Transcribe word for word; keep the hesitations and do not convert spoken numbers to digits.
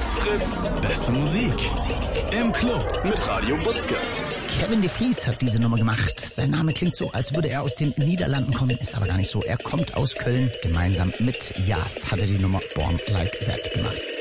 Fritz, Fritz, beste Musik. Im Club mit Radio Butzke. Kevin de Vries hat diese Nummer gemacht. Sein Name klingt so, als würde er aus den Niederlanden kommen, ist aber gar nicht so. Er kommt aus Köln. Gemeinsam mit Jast hat er die Nummer Born Like That gemacht.